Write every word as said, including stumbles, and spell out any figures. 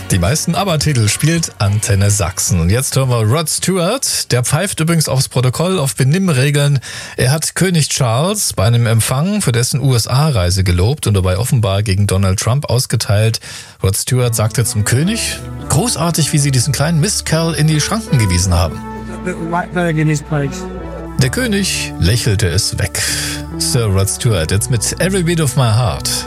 Die meisten ABBA-Titel spielt Antenne Sachsen. Und jetzt hören wir Rod Stewart. Der pfeift übrigens aufs Protokoll, auf Benimmregeln. Er hat König Charles bei einem Empfang für dessen U S A-Reise gelobt und dabei offenbar gegen Donald Trump ausgeteilt. Rod Stewart sagte zum König: Großartig, wie Sie diesen kleinen Mistkerl in die Schranken gewiesen haben. Der König lächelte es weg. Sir Rod Stewart jetzt mit Every Beat of My Heart.